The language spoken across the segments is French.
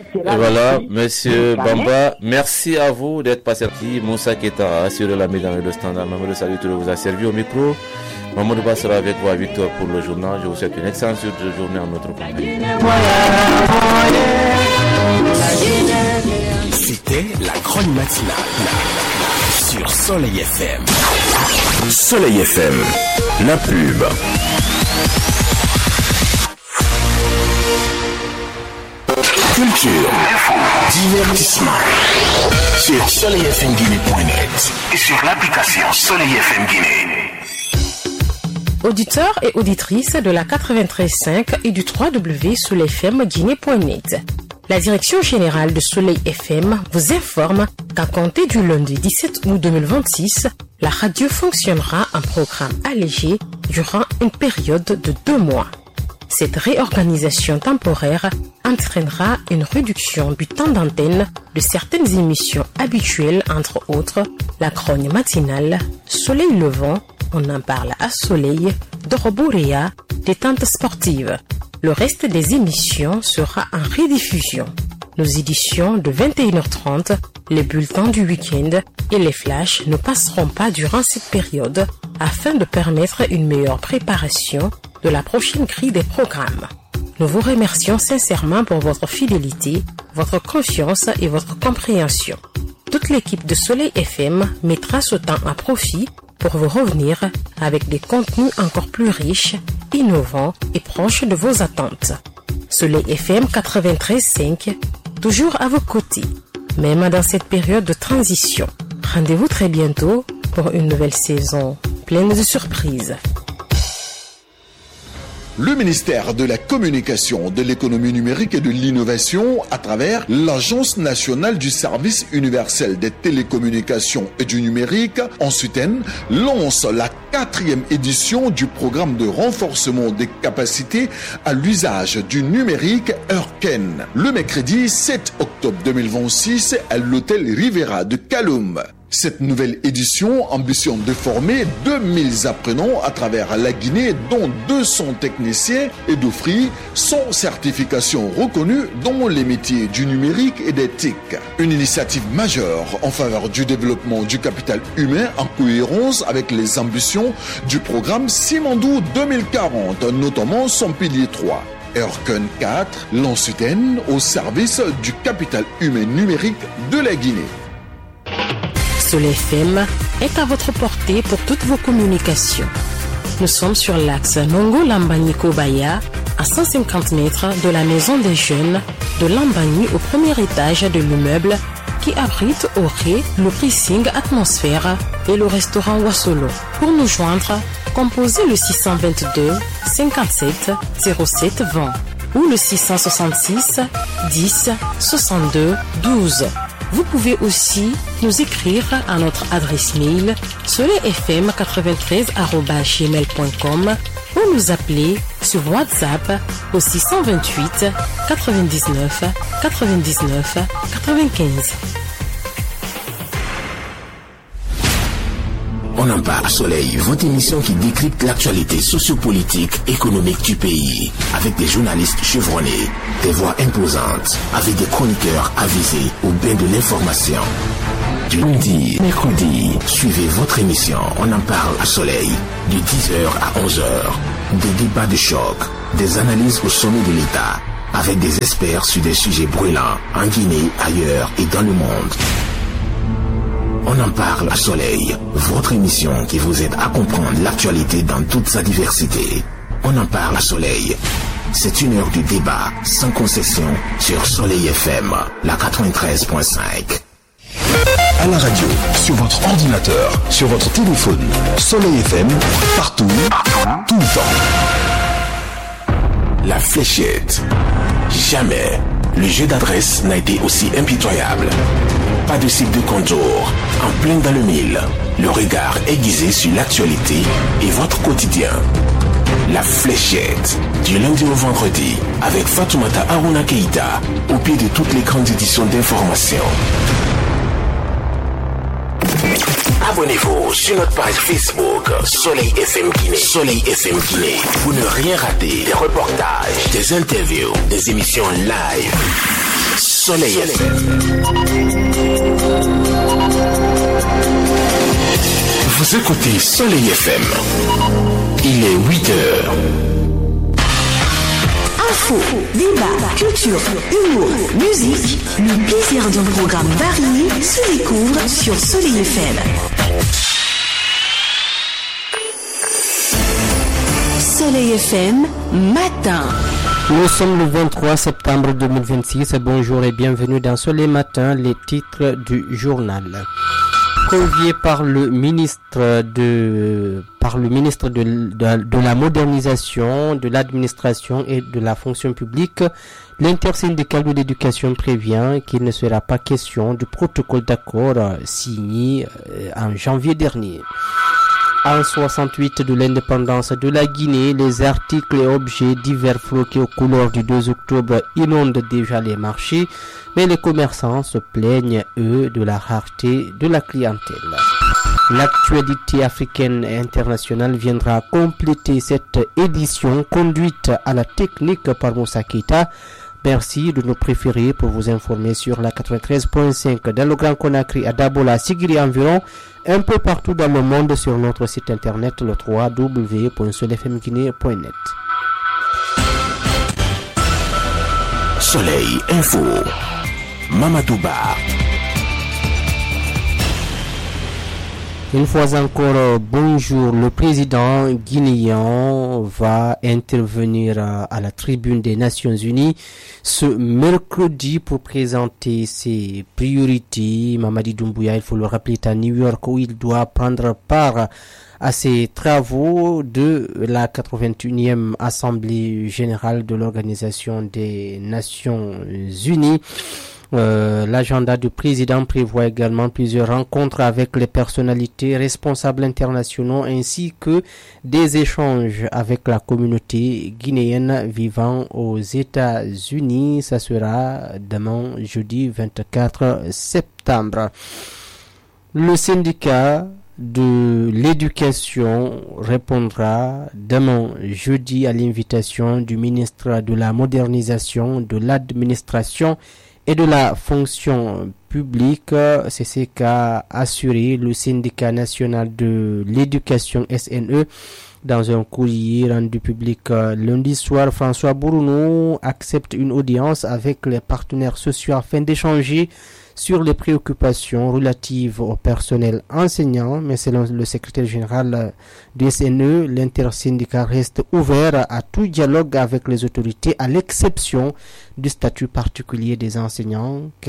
Et voilà, monsieur Bamba, merci à vous d'être passé ici. Moussa Keta a assuré la mise en œuvre de standard. Mamadou Salih Touré vous a servi au micro. Mamadou Ba sera avec vous à 8h pour le journal. Je vous souhaite une excellente journée en notre compagnie. C'était la grande matinale sur Soleil FM. Soleil FM, la pub. Culture, divertissement sur soleilfmguinée.net et sur l'application Soleil FM Guinée. Auditeurs et auditrices de la 93.5 et du www.soleilfmguinée.net. La direction générale de Soleil FM vous informe qu'à compter du lundi 17 août 2026, la radio fonctionnera en programme allégé durant une période de 2 mois. Cette réorganisation temporaire entraînera une réduction du temps d'antenne de certaines émissions habituelles, entre autres la grogne matinale, Soleil levant, on en parle à Soleil, Doroborea, détente sportive. Le reste des émissions sera en rediffusion. Nos éditions de 21h30, les bulletins du week-end et les flashs ne passeront pas durant cette période afin de permettre une meilleure préparation de la prochaine grille des programmes. Nous vous remercions sincèrement pour votre fidélité, votre confiance et votre compréhension. Toute l'équipe de Soleil FM mettra ce temps à profit pour vous revenir avec des contenus encore plus riches, innovants et proches de vos attentes. Soleil FM 93.5, toujours à vos côtés, même dans cette période de transition. Rendez-vous très bientôt pour une nouvelle saison pleine de surprises. Le ministère de la Communication, de l'économie numérique et de l'innovation, à travers l'Agence nationale du service universel des télécommunications et du numérique, en soutien, lance la 4e édition du programme de renforcement des capacités à l'usage du numérique Heurken. Le mercredi 7 octobre 2026 à l'hôtel Rivera de Kaloum. Cette nouvelle édition ambitionne de former 2000 apprenants à travers la Guinée, dont 200 techniciens, et d'offrir 100 certifications reconnues dans les métiers du numérique et des TIC. Une initiative majeure en faveur du développement du capital humain en cohérence avec les ambitions du programme Simandou 2040, notamment son pilier 3. Heurken 4, l'ensuten au service du capital humain numérique de la Guinée. Soleil FM est à votre portée pour toutes vos communications. Nous sommes sur l'axe Nongo-Lambani-Kobaya, à 150 mètres de la maison des jeunes de Lambani au premier étage de l'immeuble qui abrite au rez le pricing Atmosphère et le restaurant Wassolo. Pour nous joindre, composez le 622 57 07 20 ou le 666 10 62 12. Vous pouvez aussi nous écrire à notre adresse mail soleilfm93@gmail.com ou nous appeler sur WhatsApp au 628 99 99 95. On en parle Soleil, votre émission qui décrypte l'actualité sociopolitique, économique du pays, avec des journalistes chevronnés, des voix imposantes, avec des chroniqueurs avisés au bain de l'information. Du lundi, mercredi, suivez votre émission On en parle à Soleil, de 10h à 11h. Des débats de choc, des analyses au sommet de l'État, avec des experts sur des sujets brûlants, en Guinée, ailleurs et dans le monde. On en parle à Soleil, votre émission qui vous aide à comprendre l'actualité dans toute sa diversité. On en parle à Soleil. C'est une heure de débat sans concession sur Soleil FM, la 93.5. À la radio, sur votre ordinateur, sur votre téléphone, Soleil FM, partout, tout le temps. La fléchette. Jamais le jeu d'adresse n'a été aussi impitoyable. Pas de site de contour, en plein dans le mille, le regard aiguisé sur l'actualité et votre quotidien. La fléchette, du lundi au vendredi, avec Fatoumata Aruna Keïta, au pied de toutes les grandes éditions d'information. Abonnez-vous sur notre page Facebook Soleil FM Guinée. Soleil FM Guinée. Pour ne rien rater des reportages, des interviews, des émissions live. Soleil FM. Vous écoutez Soleil FM. Il est 8h. Info, débat, culture, humour, musique, le plaisir d'un programme varié se découvre sur Soleil FM. Soleil FM, matin. Nous sommes le 23 septembre 2026. Bonjour et bienvenue dans Soleil Matin, les titres du journal. Convié par le ministre de la modernisation, de l'administration et de la fonction publique, l'intersyndicale de l'éducation prévient qu'il ne sera pas question du protocole d'accord signé en janvier dernier. En 68 de l'indépendance de la Guinée, les articles et objets divers floqués aux couleurs du 2 octobre inondent déjà les marchés, mais les commerçants se plaignent, eux, de la rareté de la clientèle. L'actualité africaine et internationale viendra compléter cette édition conduite à la technique par Moussa Keita. Merci de nous préférer pour vous informer sur la 93.5 dans le Grand Conakry, à Dabola, Sigiri environ, un peu partout dans le monde sur notre site internet le www.solefmguinée.net. Soleil Info. Mamadouba. Une fois encore, bonjour. Le président guinéen va intervenir à la tribune des Nations Unies ce mercredi pour présenter ses priorités. Mamadi Doumbouya, il faut le rappeler, est à New York où il doit prendre part à ces travaux de la 81e Assemblée générale de l'Organisation des Nations Unies. L'agenda du président prévoit également plusieurs rencontres avec les personnalités responsables internationaux ainsi que des échanges avec la communauté guinéenne vivant aux États-Unis. Ça sera demain, jeudi 24 septembre. Le syndicat de l'éducation répondra demain, jeudi, à l'invitation du ministre de la modernisation, de l'administration et de la fonction publique. C'est ce qu'a assuré le syndicat national de l'éducation SNE dans un courrier rendu public lundi soir. François Bourounou accepte une audience avec les partenaires sociaux afin d'échanger sur les préoccupations relatives au personnel enseignant, mais selon le secrétaire général du SNE, l'intersyndicat reste ouvert à tout dialogue avec les autorités, à l'exception du statut particulier des enseignants que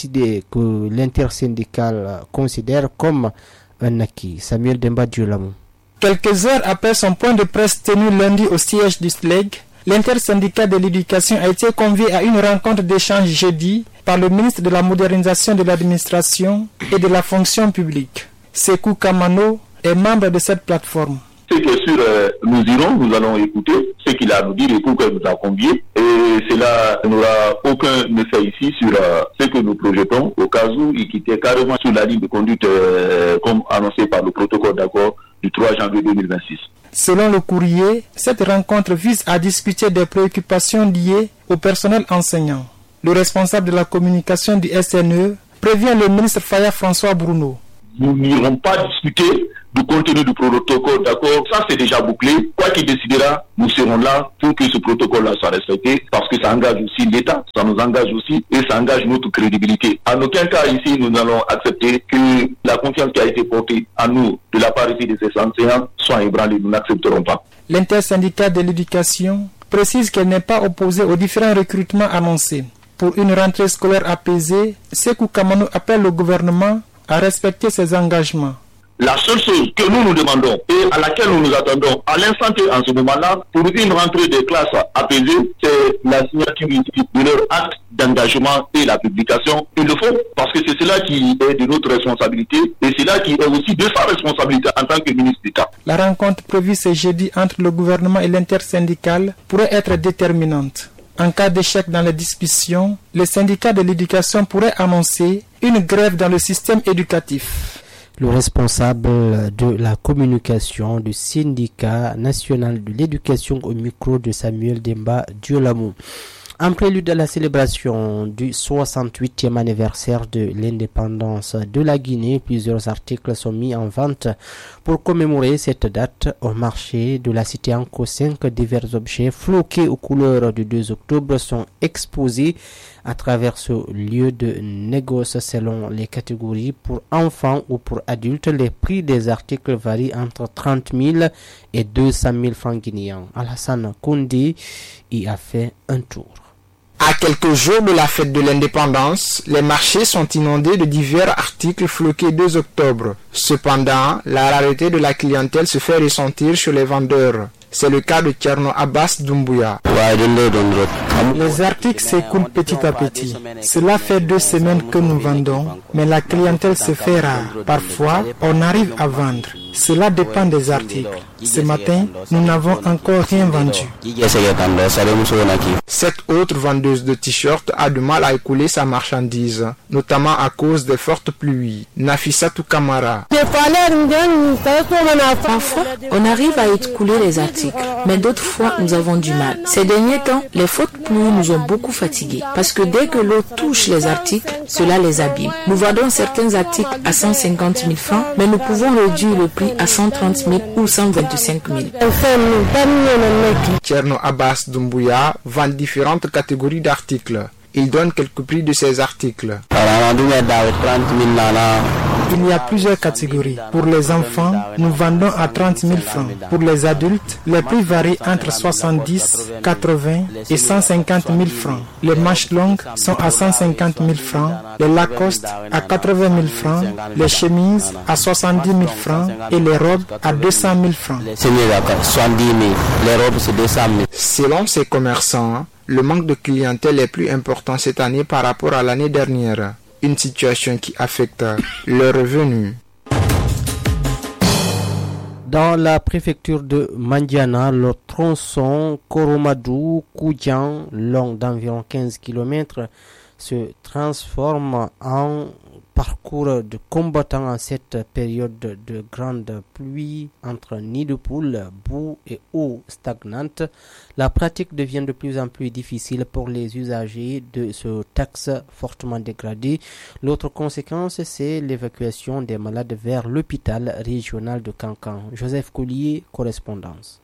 l'intersyndical considère comme un acquis. Samuel Demba Diolamou. Quelques heures après son point de presse tenu lundi au siège du SLEG, l'intersyndicat de l'éducation a été convié à une rencontre d'échange jeudi par le ministre de la modernisation de l'administration et de la fonction publique. Sekou Kamano est membre de cette plateforme. C'est que sûr, nous allons écouter ce qu'il a à nous dire et pourquoi il nous a conviés. Et cela n'aura aucun effet ici sur ce que nous projetons au cas où il quittait carrément sur la ligne de conduite comme annoncé par le protocole d'accord du 3 janvier 2026. Selon le courrier, cette rencontre vise à discuter des préoccupations liées au personnel enseignant. Le responsable de la communication du SNE prévient le ministre Faya François Bruno. Nous n'irons pas discuter du contenu du protocole d'accord. Ça, c'est déjà bouclé. Quoi qu'il décidera, nous serons là pour que ce protocole-là soit respecté parce que ça engage aussi l'État, ça nous engage aussi et ça engage notre crédibilité. En aucun cas ici, nous allons accepter que la confiance qui a été portée à nous de la part ici de ces enseignants soit ébranlée. Nous n'accepterons pas. L'intersyndicat de l'éducation précise qu'elle n'est pas opposée aux différents recrutements annoncés. Pour une rentrée scolaire apaisée, Sekou Kamano appelle le gouvernement à respecter ses engagements. La seule chose que nous demandons et à laquelle nous nous attendons à l'instant T en ce moment-là, pour une rentrée des classes apaisée, c'est la signature de leur acte d'engagement et la publication. Il le faut parce que c'est cela qui est de notre responsabilité et c'est là qui est aussi de sa responsabilité en tant que ministre d'État. La rencontre prévue ce jeudi entre le gouvernement et l'intersyndical pourrait être déterminante. En cas d'échec dans les discussions, les syndicats de l'éducation pourraient annoncer une grève dans le système éducatif. Le responsable de la communication du syndicat national de l'éducation au micro de Samuel Demba Diolamou. En prélude à la célébration du 68e anniversaire de l'indépendance de la Guinée, plusieurs articles sont mis en vente pour commémorer cette date. Au marché de la cité Anko, 5 divers objets floqués aux couleurs du 2 octobre sont exposés à travers ce lieu de négoce selon les catégories. Pour enfants ou pour adultes, les prix des articles varient entre 30 000 et 200 000 francs guinéens. Alassane Koundé y a fait un tour. À quelques jours de la fête de l'indépendance, les marchés sont inondés de divers articles floqués 2 octobre. Cependant, la rareté de la clientèle se fait ressentir chez les vendeurs. C'est le cas de Tcherno Abbas Doumbouya. Les articles s'écoulent petit à petit. Cela fait 2 semaines que nous vendons, mais la clientèle se fait rare. Parfois, on arrive à vendre. Cela dépend des articles. Ce matin, nous n'avons encore rien vendu. Cette autre vendeuse de t-shirts a du mal à écouler sa marchandise, notamment à cause des fortes pluies. Nafissatou Kamara. Parfois, on arrive à écouler les articles, mais d'autres fois, nous avons du mal. Ces derniers temps, les fortes pluies nous ont beaucoup fatigués, parce que dès que l'eau touche les articles, cela les abîme. Nous vendons certains articles à 150 000 francs, mais nous pouvons réduire le prix à 130 000 ou 125 000. Tcherno Abbas Doumbouya vend différentes catégories d'articles. Il donne quelques prix de ces articles. Il y a plusieurs catégories. Pour les enfants, nous vendons à 30 000 francs. Pour les adultes, les prix varient entre 70, 80 et 150 000 francs. Les manches longues sont à 150 000 francs, les Lacoste à 80 000 francs, les chemises à 70 000 francs et les robes à 200 000 francs. Selon ces commerçants, le manque de clientèle est plus important cette année par rapport à l'année dernière. Une situation qui affecte leurs revenus. Dans la préfecture de Mandiana, le tronçon Koromadou-Koudjan, long d'environ 15 km, se transforme en parcours de combattants en cette période de grande pluie entre nids de poules, boue et eau stagnante. La pratique devient de plus en plus difficile pour les usagers de ce taxe fortement dégradé. L'autre conséquence, c'est l'évacuation des malades vers l'hôpital régional de Kankan. Joseph Collier, correspondance.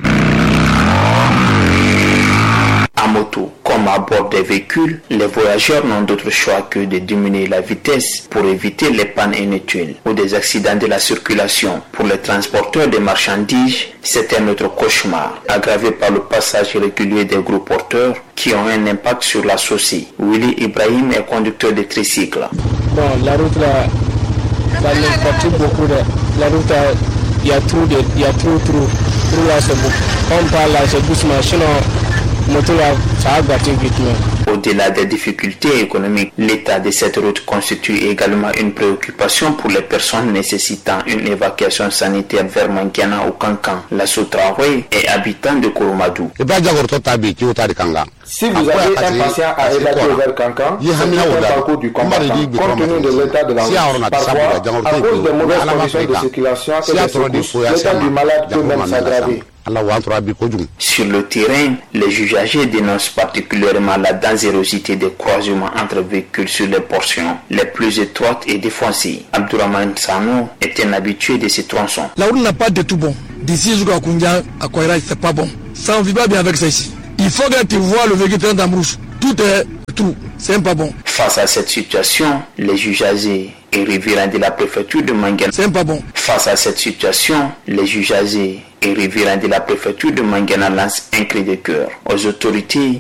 À moto comme à bord des véhicules, les voyageurs n'ont d'autre choix que de diminuer la vitesse pour éviter les pannes inutiles ou des accidents de la circulation. Pour les transporteurs de marchandises, c'est un autre cauchemar, aggravé par le passage régulier des gros porteurs qui ont un impact sur la chaussée. Willy Ibrahim est conducteur de tricycle. Bon, la route là, ça nous fatigue beaucoup. La route, il y a trop là, c'est beaucoup. On parle là, c'est doucement, sinon moto là, ça a battu vite. Au-delà des difficultés économiques, l'état de cette route constitue également une préoccupation pour les personnes nécessitant une évacuation sanitaire vers Mandiana ou Kankan. La Traoré est habitant de Koromadou. Si vous avez un patient à évacuer vers Kankan, c'est un parcours du combattant, compte tenu de l'état de la route. Parfois, à cause des mauvaises conditions de circulation et des secousses, l'état du malade peut même s'aggraver. Sur le terrain, les usagers dénoncent particulièrement la dangerosité des croisements entre véhicules sur les portions les plus étroites et défoncées. Abdourahmane Sano est un habitué de ces tronçons. La route n'a pas de tout bon. D'ici jusqu'à Koundia, à Kouaira, c'est pas bon. Ça ne vit pas bien avec ça ici. Il faut que tu vois le véhicule dans rouge. Tout est trou. C'est pas bon. Face à cette situation, les usagers et riverains de la préfecture de Mandiana. C'est pas bon. Face à cette situation, les usagers et riverains de la préfecture de Mandiana lancent un cri de cœur aux autorités